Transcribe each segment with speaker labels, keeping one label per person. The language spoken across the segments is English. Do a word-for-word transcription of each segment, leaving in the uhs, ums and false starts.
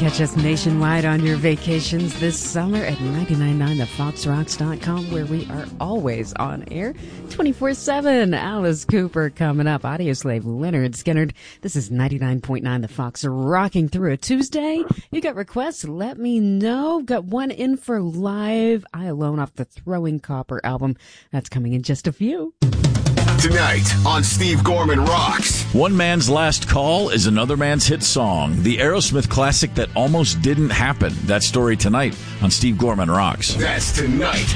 Speaker 1: Catch us nationwide on your vacations this summer at ninety-nine point nine the fox rocks dot com, where we are always on air twenty-four seven. Alice Cooper coming up. Audioslave Leonard Skinnard. This is ninety-nine point nine The Fox, rocking through a Tuesday. You got requests? Let me know. Got one in for live I Alone off the Throwing Copper album. That's coming in just a few.
Speaker 2: Tonight on Steve Gorman Rocks.
Speaker 3: One man's last call is another man's hit song. The Aerosmith classic that almost didn't happen. That story tonight on Steve Gorman Rocks.
Speaker 2: That's tonight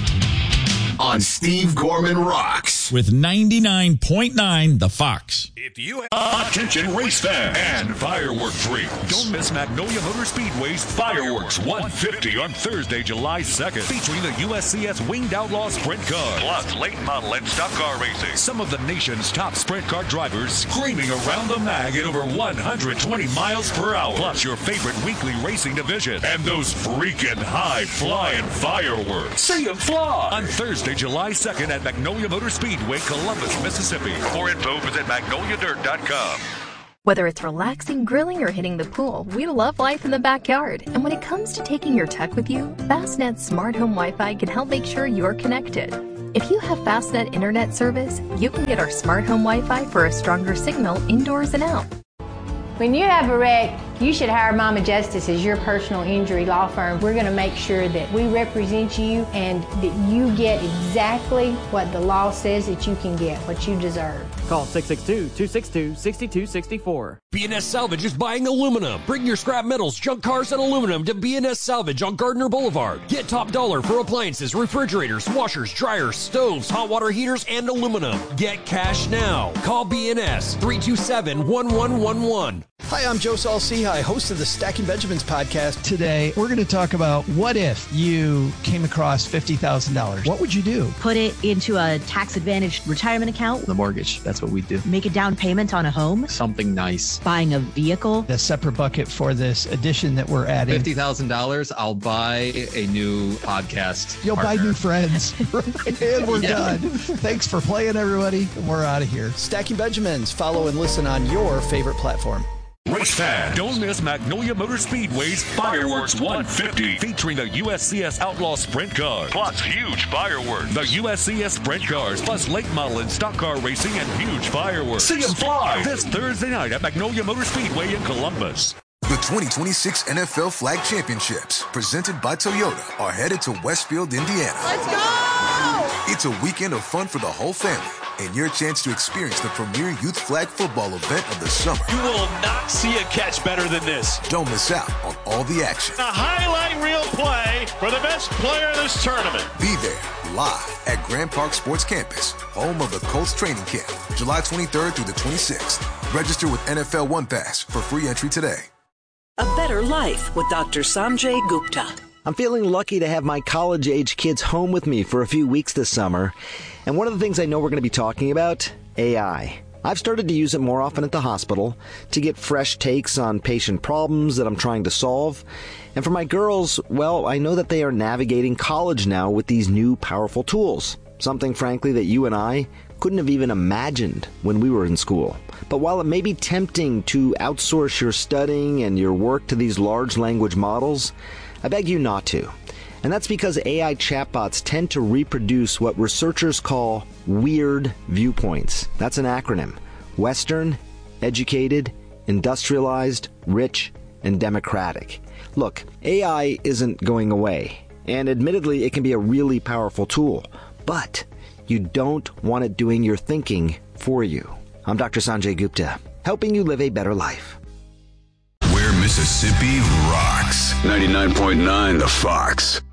Speaker 2: on Steve Gorman Rocks.
Speaker 3: With ninety-nine point nine The Fox.
Speaker 4: If you have attention race fans and firework freaks, don't miss Magnolia Motor Speedway's Fireworks one fifty on Thursday, July second, featuring the U S C S Winged Outlaw Sprint Car, plus late model and stock car racing. Some of the nation's top sprint car drivers screaming around the mag at over one hundred twenty miles per hour, plus your favorite weekly racing division, and those freaking high-flying fireworks. See them fly on Thursday, July second at Magnolia Motor Speedway, Columbus, Mississippi. For more info, visit magnolia dirt dot com.
Speaker 5: Whether it's relaxing, grilling, or hitting the pool, we love life in the backyard. And when it comes to taking your tech with you, Fastnet's Smart Home Wi-Fi can help make sure you're connected. If you have Fastnet internet service, you can get our Smart Home Wi-Fi for a stronger signal indoors and out.
Speaker 6: When you have a wreck, you should hire Mama Justice as your personal injury law firm. We're going to make sure that we represent you and that you get exactly what the law says that you can get, what you deserve.
Speaker 7: Call six six two, two six two, six two six four.
Speaker 8: B and S Salvage is buying aluminum. Bring your scrap metals, junk cars, and aluminum to B and S Salvage on Gardner Boulevard. Get top dollar for appliances, refrigerators, washers, dryers, stoves, hot water heaters, and aluminum. Get cash now. Call B and S three two seven, one one one one.
Speaker 9: Hi, I'm Joe Saul-Sehy, host of the Stacking Benjamins podcast. Today, we're going to talk about what if you came across fifty thousand dollars. What would you do?
Speaker 10: Put it into a tax-advantaged retirement account.
Speaker 11: The mortgage, that's what we do.
Speaker 10: Make a down payment on a home.
Speaker 11: Something nice.
Speaker 10: Buying a vehicle.
Speaker 9: A separate bucket for this addition that we're adding.
Speaker 11: fifty thousand dollars, I'll buy a new podcast
Speaker 9: You'll
Speaker 11: partner.
Speaker 9: buy new friends. And we're
Speaker 11: yeah.
Speaker 9: done. Thanks for playing, everybody. We're out of here. Stacking Benjamins. Follow and listen on your favorite platform.
Speaker 4: Race fan, don't miss Magnolia Motor Speedway's Fireworks one fifty, featuring the U S C S Outlaw Sprint Car, plus huge fireworks. The U S C S Sprint Cars, plus late model and stock car racing and huge fireworks. See them fly this Thursday night at Magnolia Motor Speedway in Columbus.
Speaker 2: The twenty twenty-six N F L Flag Championships, presented by Toyota, are headed to Westfield, Indiana.
Speaker 12: Let's go!
Speaker 2: It's a weekend of fun for the whole family, and your chance to experience the premier youth flag football event of the summer.
Speaker 13: You will not see a catch better than this.
Speaker 2: Don't miss out on all the action.
Speaker 13: A highlight reel play for the best player in this tournament.
Speaker 2: Be there live at Grand Park Sports Campus, home of the Colts training camp, July twenty-third through the twenty-sixth. Register with N F L One Pass for free entry today.
Speaker 14: A better life with Doctor Sanjay Gupta.
Speaker 15: I'm feeling lucky to have my college-age kids home with me for a few weeks this summer. And one of the things I know we're going to be talking about, A I. I've started to use it more often at the hospital to get fresh takes on patient problems that I'm trying to solve. And for my girls, well, I know that they are navigating college now with these new powerful tools. Something, frankly, that you and I couldn't have even imagined when we were in school. But while it may be tempting to outsource your studying and your work to these large language models, I beg you not to. And that's because A I chatbots tend to reproduce what researchers call weird viewpoints. That's an acronym. Western, educated, industrialized, rich, and democratic. Look, A I isn't going away. And admittedly, it can be a really powerful tool. But you don't want it doing your thinking for you. I'm Doctor Sanjay Gupta, helping you live a better life.
Speaker 2: Where Mississippi rocks. ninety-nine point nine The Fox.